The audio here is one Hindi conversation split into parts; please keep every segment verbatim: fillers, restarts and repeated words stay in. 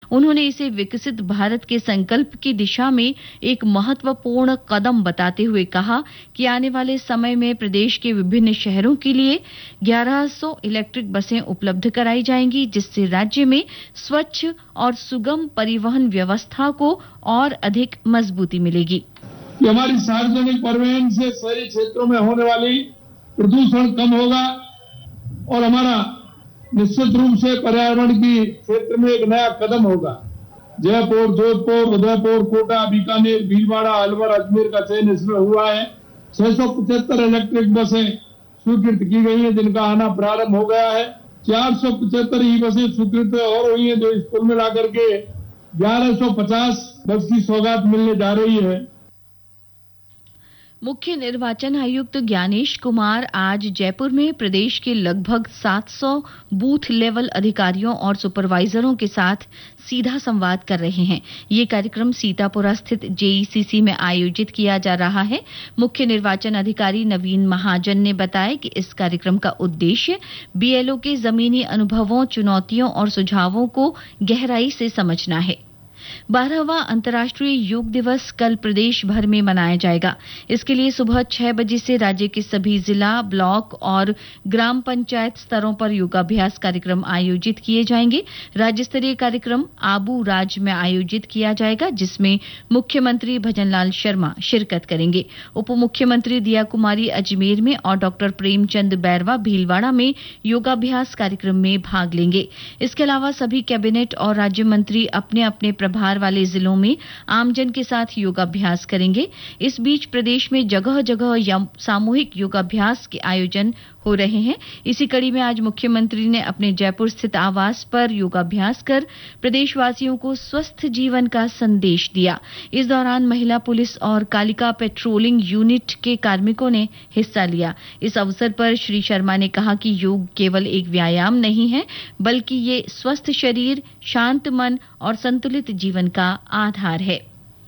उन्होंने इसे विकसित भारत के संकल्प की दिशा में एक महत्वपूर्ण कदम बताते हुए कहा कि आने वाले समय में प्रदेश के विभिन्न शहरों के लिए ग्यारह सौ इलेक्ट्रिक बसें उपलब्ध कराई जाएंगी, जिससे राज्य में स्वच्छ और सुगम परिवहन व्यवस्था को और अधिक मजबूती मिलेगी। हमारी सार्वजनिक परिवहन से शहरी क्षेत्रों में होने वाली प्रदूषण कम होगा और हमारा निश्चित रूप से पर्यावरण की क्षेत्र में एक नया कदम होगा। जयपुर, जोधपुर, उदयपुर, कोटा, बीकानेर, भीलवाड़ा, अलवर, अजमेर का चयन इसमें हुआ है। छह सौ पचहत्तर इलेक्ट्रिक बसें स्वीकृत की गई हैं, जिनका आना प्रारंभ हो गया है। चार सौ पचहत्तर ई बसें स्वीकृत और हुई हैं, जो इस कुल मिलाकर के ग्यारह सौ पचास बस की सौगात मिलने जा रही है। मुख्य निर्वाचन आयुक्त ज्ञानेश कुमार आज जयपुर में प्रदेश के लगभग सात सौ बूथ लेवल अधिकारियों और सुपरवाइजरों के साथ सीधा संवाद कर रहे हैं। ये कार्यक्रम सीतापुरा स्थित जेईसीसी में आयोजित किया जा रहा है। मुख्य निर्वाचन अधिकारी नवीन महाजन ने बताया कि इस कार्यक्रम का उद्देश्य बीएलओ के जमीनी अनुभवों, चुनौतियों और सुझावों को गहराई से समझना है। बारहवां अंतर्राष्ट्रीय योग दिवस कल प्रदेश भर में मनाया जाएगा। इसके लिए सुबह छह बजे से राज्य के सभी जिला, ब्लॉक और ग्राम पंचायत स्तरों पर योगाभ्यास कार्यक्रम आयोजित किए जाएंगे। राज्य स्तरीय कार्यक्रम आबू राज में आयोजित किया जाएगा, जिसमें मुख्यमंत्री भजनलाल शर्मा शिरकत करेंगे। उप मुख्यमंत्री दिया कुमारी अजमेर में और डॉक्टर प्रेमचंद बैरवा भीलवाड़ा में योगाभ्यास कार्यक्रम में भाग लेंगे। इसके अलावा सभी कैबिनेट और राज्य मंत्री अपने अपने प्रभार वाले जिलों में आमजन के साथ योगाभ्यास करेंगे। इस बीच प्रदेश में जगह जगह सामूहिक योगाभ्यास के आयोजन हो रहे हैं। इसी कड़ी में आज मुख्यमंत्री ने अपने जयपुर स्थित आवास पर योगाभ्यास कर प्रदेशवासियों को स्वस्थ जीवन का संदेश दिया। इस दौरान महिला पुलिस और कालिका पेट्रोलिंग यूनिट के कार्मिकों ने हिस्सा लिया। इस अवसर पर श्री शर्मा ने कहा कि योग केवल एक व्यायाम नहीं है, बल्कि ये स्वस्थ शरीर, शांत मन और संतुलित जीवन का आधार है।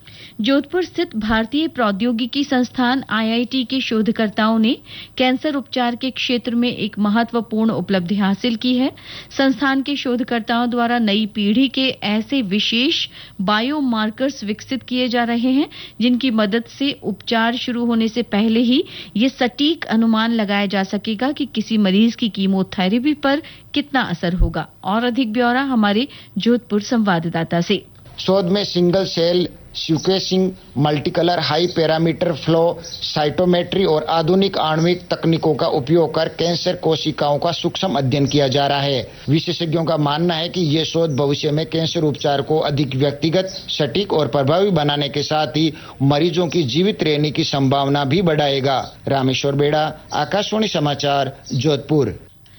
जोधपुर स्थित भारतीय प्रौद्योगिकी संस्थान आईआईटी के शोधकर्ताओं ने कैंसर उपचार के क्षेत्र में एक महत्वपूर्ण उपलब्धि हासिल की है। संस्थान के शोधकर्ताओं द्वारा नई पीढ़ी के ऐसे विशेष बायोमार्कर्स विकसित किए जा रहे हैं, जिनकी मदद से उपचार शुरू होने से पहले ही ये सटीक अनुमान लगाया जा सकेगा कि किसी मरीज की कीमोथेरेपी पर कितना असर होगा। और अधिक ब्यौरा हमारे जोधपुर संवाददाता से। शोध में single cell sequencing, multi colour high parameter flow cytometry और आधुनिक आणविक तकनीकों का उपयोग कर कैंसर कोशिकाओं का सूक्ष्म अध्ययन किया जा रहा है। विशेषज्ञों का मानना है कि ये शोध भविष्य में कैंसर उपचार को अधिक व्यक्तिगत, सटीक और प्रभावी बनाने के साथ ही मरीजों की जीवित रहने की संभावना भी बढ़ाएगा। रामेश्वर बेड़ा, आकाशवाणी समाचार, जोधपुर।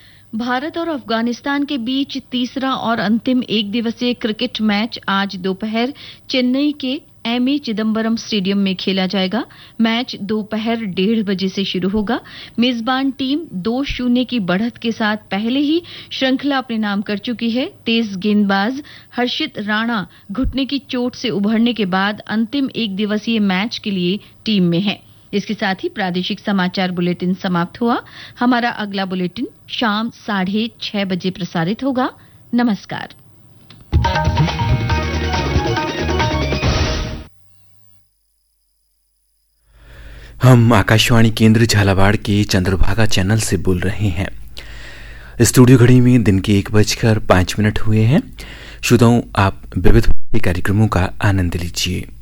भारत और अफगानिस्तान के बीच तीसरा और अंतिम एक दिवसीय क्रिकेट मैच आज दोपहर चेन्नई के एम ए चिदम्बरम स्टेडियम में खेला जाएगा। मैच दोपहर डेढ़ बजे से शुरू होगा। मेजबान टीम दो शून्य की बढ़त के साथ पहले ही श्रृंखला अपने नाम कर चुकी है। तेज गेंदबाज हर्षित राणा घुटने की चोट से उभरने के बाद अंतिम एक दिवसीय मैच के लिए टीम में है। इसके साथ ही प्रादेशिक समाचार बुलेटिन समाप्त हुआ। हमारा अगला बुलेटिन शाम साढ़े छह बजे प्रसारित होगा। नमस्कार। हम आकाशवाणी केंद्र झालावाड़ के चंद्रभागा चैनल से बोल रहे हैं। स्टूडियो घड़ी में दिन के एक बजकर पांच मिनट हुए हैं। श्रोताओं, आप विविध कार्यक्रमों का आनंद लीजिए।